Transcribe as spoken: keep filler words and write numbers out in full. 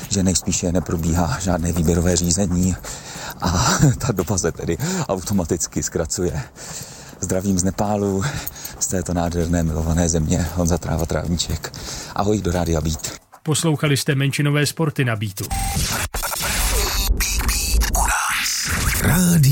že nejspíše neprobíhá žádné výběrové řízení a ta doba se tedy automaticky zkracuje. Zdravím z Nepálu, z této nádherné milované země, Honza Tráva Trávníček. Ahoj do Rádia Beat. Poslouchali jste menšinové sporty na Beatu. Rádio